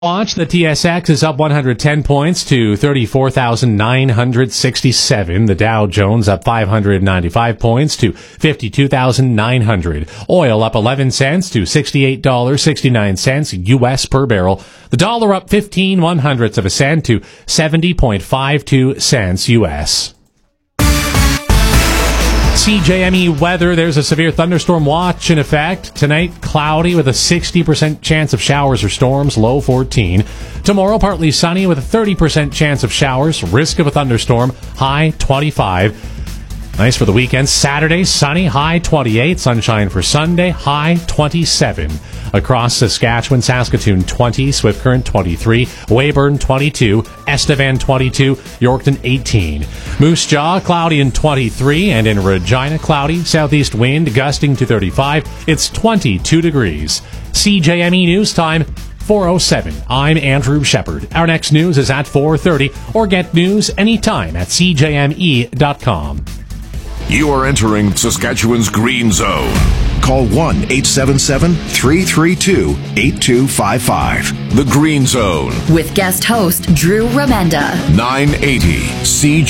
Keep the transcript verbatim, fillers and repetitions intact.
Watch, the T S X is up one hundred ten points to thirty-four thousand nine hundred sixty-seven. The Dow Jones up five hundred ninety-five points to fifty-two thousand nine hundred. Oil up eleven cents to sixty-eight dollars and sixty-nine cents U S per barrel. The dollar up fifteen one hundredths of a cent to seventy point five two cents U S. C J M E weather, there's a severe thunderstorm watch in effect. Tonight, cloudy with a sixty percent chance of showers or storms, low fourteen. Tomorrow, partly sunny with a thirty percent chance of showers, risk of a thunderstorm, high twenty-five. Nice for the weekend. Saturday, sunny, high twenty-eight. Sunshine for Sunday, high twenty-seven. Across Saskatchewan, Saskatoon twenty, Swift Current twenty-three, Weyburn twenty-two, Estevan twenty-two, Yorkton eighteen. Moose Jaw, cloudy and twenty-three, and in Regina, cloudy, southeast wind gusting to thirty-five. It's twenty-two degrees. C J M E News Time, four oh seven. I'm Andrew Shepard. Our next news is at four thirty, or get news anytime at c j m e dot com. You are entering Saskatchewan's Green Zone. Call one eight seven seven, three three two, eight two five five. The Green Zone. With guest host Drew Remenda. nine eighty C J.